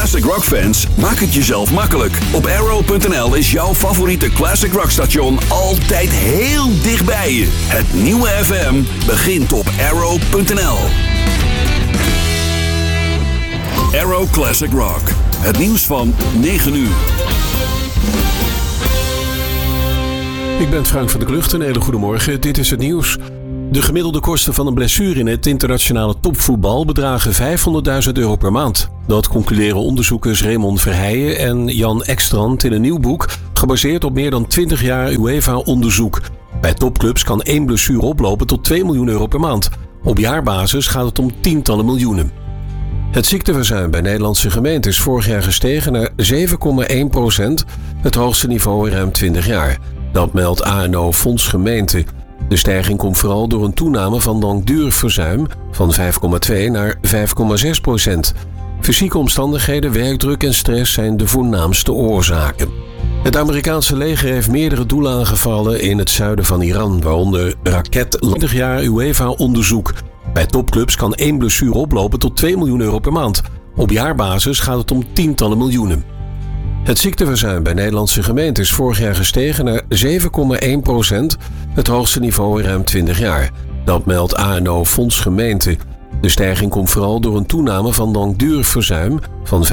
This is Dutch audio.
classic rock fans, maak het jezelf makkelijk. Op Arrow.nl is jouw favoriete classic rock station altijd heel dichtbij je. Het nieuwe FM begint op Arrow.nl. Arrow Classic Rock. Het nieuws van 9 uur. Ik ben Frank van der Klucht. Een hele goede morgen. Dit is het nieuws. De gemiddelde kosten van een blessure in het internationale topvoetbal bedragen €500.000 per maand. Dat concluderen onderzoekers Raymond Verheijen en Jan Ekstrand in een nieuw boek, gebaseerd op meer dan 20 jaar UEFA-onderzoek. Bij topclubs kan 1 blessure oplopen tot €2 miljoen per maand. Op jaarbasis gaat het om tientallen miljoenen. Het ziekteverzuim bij Nederlandse gemeenten is vorig jaar gestegen naar 7,1%, het hoogste niveau in ruim 20 jaar. Dat meldt ANO Fonds Gemeente. De stijging komt vooral door een toename van langdurig verzuim van 5,2 naar 5,6%. Fysieke omstandigheden, werkdruk en stress zijn de voornaamste oorzaken. Het Amerikaanse leger heeft meerdere doelen aangevallen in het zuiden van Iran, waaronder raket 20 jaar UEFA-onderzoek. Bij topclubs kan 1 blessure oplopen tot €2 miljoen per maand. Op jaarbasis gaat het om tientallen miljoenen. Het ziekteverzuim bij Nederlandse gemeenten is vorig jaar gestegen naar 7,1%, het hoogste niveau in ruim 20 jaar. Dat meldt ANO Fonds Gemeente. De stijging komt vooral door een toename van langdurig verzuim van